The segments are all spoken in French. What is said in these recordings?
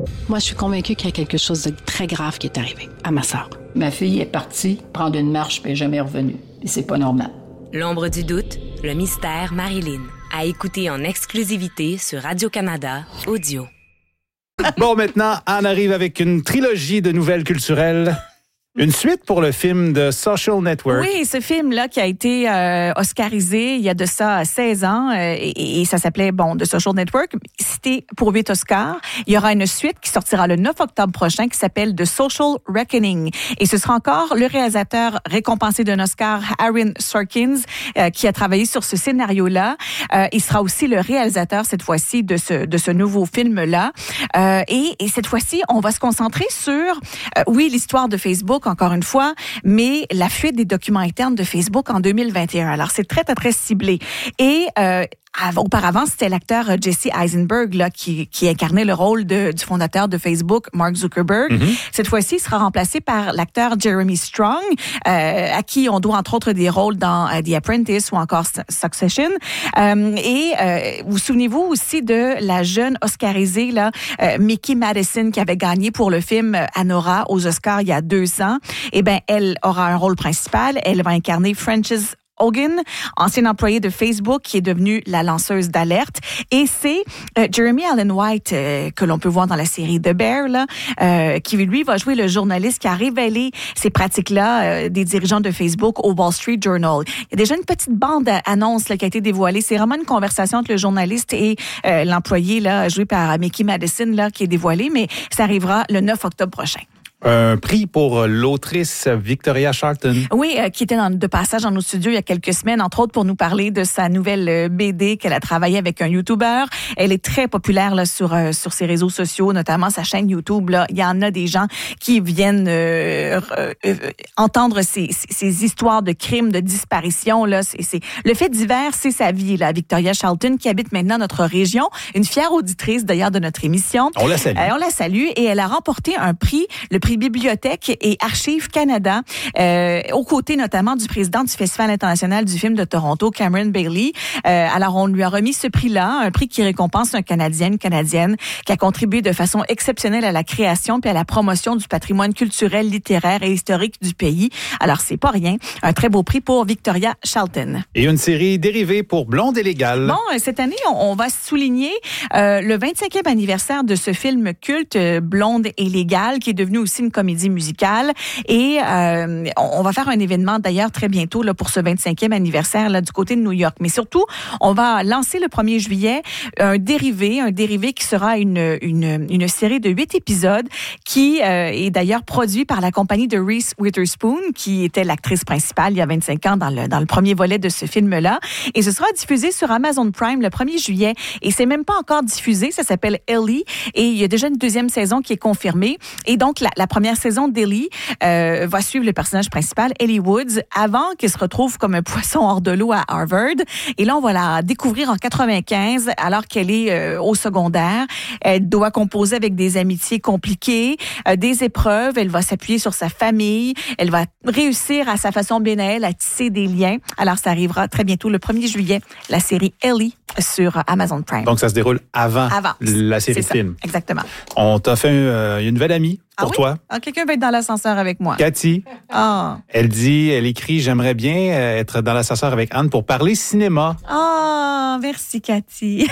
Moi, je suis convaincue qu'il y a quelque chose de très grave qui est arrivé à ma sœur. Ma fille est partie prendre une marche puis elle n'est jamais revenue. Et c'est pas normal. L'ombre du doute, le mystère Marilyn. À écouter en exclusivité sur Radio-Canada Audio. Bon, maintenant, Anne arrive avec une trilogie de nouvelles culturelles. Une suite pour le film de Social Network. Oui, ce film-là qui a été oscarisé il y a de ça 16 ans et ça s'appelait, The Social Network. C'était pour 8 Oscars. Il y aura une suite qui sortira le 9 octobre prochain qui s'appelle The Social Reckoning. Et ce sera encore le réalisateur récompensé d'un Oscar, Aaron Sorkin, qui a travaillé sur ce scénario-là. Il sera aussi le réalisateur cette fois-ci de ce nouveau film-là. Et cette fois-ci, on va se concentrer sur, l'histoire de Facebook, encore une fois, mais la fuite des documents internes de Facebook en 2021. Alors, c'est très, très, très ciblé. Et auparavant, c'était l'acteur Jesse Eisenberg là, qui incarnait le rôle du fondateur de Facebook, Mark Zuckerberg. Mm-hmm. Cette fois-ci, il sera remplacé par l'acteur Jeremy Strong, à qui on doit entre autres des rôles dans The Apprentice ou encore Succession. Vous souvenez-vous aussi de la jeune oscarisée là, Mickey Madison, qui avait gagné pour le film Anora aux Oscars il y a 2 ans. Eh bien, elle aura un rôle principal. Elle va incarner Frances Hogan, ancienne employée de Facebook qui est devenue la lanceuse d'alerte. Et c'est Jeremy Allen White, que l'on peut voir dans la série The Bear, là, qui lui va jouer le journaliste qui a révélé ces pratiques-là des dirigeants de Facebook au Wall Street Journal. Il y a déjà une petite bande-annonce là, qui a été dévoilée. C'est vraiment une conversation entre le journaliste et l'employé là, joué par Mickey Madison là, qui est dévoilée, mais ça arrivera le 9 octobre prochain. Un prix pour l'autrice Victoria Charlton. Oui, qui était de passage dans nos studios il y a quelques semaines, entre autres pour nous parler de sa nouvelle BD qu'elle a travaillé avec un YouTuber. Elle est très populaire là, sur ses réseaux sociaux, notamment sa chaîne YouTube. Là, il y en a des gens qui viennent entendre ces histoires de crimes, de disparitions. Là, c'est le fait divers, c'est sa vie. Là, Victoria Charlton, qui habite maintenant notre région, une fière auditrice d'ailleurs de notre émission. On la salue. On la salue et elle a remporté un prix, le prix Bibliothèque et Archives Canada, aux côtés notamment du président du Festival international du film de Toronto, Cameron Bailey. Alors, on lui a remis ce prix-là, un prix qui récompense un Canadien, une Canadienne, qui a contribué de façon exceptionnelle à la création puis à la promotion du patrimoine culturel, littéraire et historique du pays. Alors, c'est pas rien. Un très beau prix pour Victoria Charlton. Et une série dérivée pour Blonde et Légale. Bon, cette année, on va souligner le 25e anniversaire de ce film culte, Blonde et Légale, qui est devenu aussi une comédie musicale. Et on va faire un événement d'ailleurs très bientôt là, pour ce 25e anniversaire là, du côté de New York. Mais surtout, on va lancer le 1er juillet un dérivé qui sera une série de 8 épisodes qui est d'ailleurs produit par la compagnie de Reese Witherspoon, qui était l'actrice principale il y a 25 ans dans le premier volet de ce film-là. Et ce sera diffusé sur Amazon Prime le 1er juillet. Et c'est même pas encore diffusé. Ça s'appelle Ellie. Et il y a déjà une 2e saison qui est confirmée. Et donc, la première saison d'Ellie va suivre le personnage principal, Ellie Woods, avant qu'elle se retrouve comme un poisson hors de l'eau à Harvard. Et là, on va la découvrir en 95, alors qu'elle est au secondaire. Elle doit composer avec des amitiés compliquées, des épreuves. Elle va s'appuyer sur sa famille. Elle va réussir à sa façon bien à elle à tisser des liens. Alors, ça arrivera très bientôt, le 1er juillet, la série Ellie sur Amazon Prime. Donc, ça se déroule avant la série de films. Exactement. On t'a fait une nouvelle amie pour toi. Ah, quelqu'un va être dans l'ascenseur avec moi. Cathy. Ah. Elle écrit « J'aimerais bien être dans l'ascenseur avec Anne pour parler cinéma. » Ah, merci Cathy.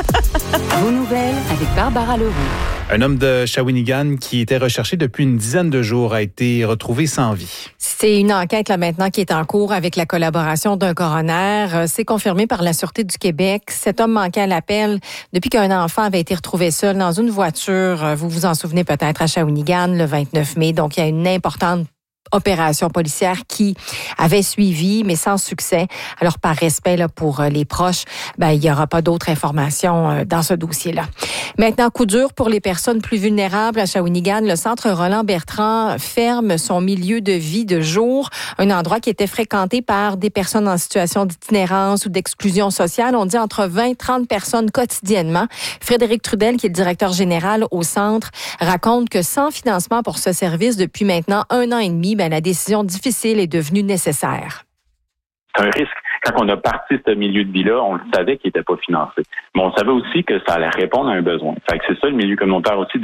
Vos nouvelles avec Barbara Leroux. Un homme de Shawinigan qui était recherché depuis une dizaine de jours a été retrouvé sans vie. C'est une enquête là maintenant qui est en cours avec la collaboration d'un coroner. C'est confirmé par la Sûreté du Québec. Cet homme manquait à l'appel depuis qu'un enfant avait été retrouvé seul dans une voiture. Vous vous en souvenez peut-être à Shawinigan le 29 mai. Donc, il y a une importante opération policière qui avait suivi, mais sans succès. Alors, par respect là, pour les proches, il n'y aura pas d'autres informations dans ce dossier-là. Maintenant, coup dur pour les personnes plus vulnérables à Shawinigan. Le centre Roland-Bertrand ferme son milieu de vie de jour, un endroit qui était fréquenté par des personnes en situation d'itinérance ou d'exclusion sociale. On dit entre 20 et 30 personnes quotidiennement. Frédéric Trudel, qui est le directeur général au centre, raconte que sans financement pour ce service depuis maintenant 1 an et demi, la décision difficile est devenue nécessaire. C'est un risque. Quand on a parti ce milieu de vie-là, on le savait qu'il n'était pas financé. Mais on savait aussi que ça allait répondre à un besoin. Fait que c'est ça le milieu communautaire aussi,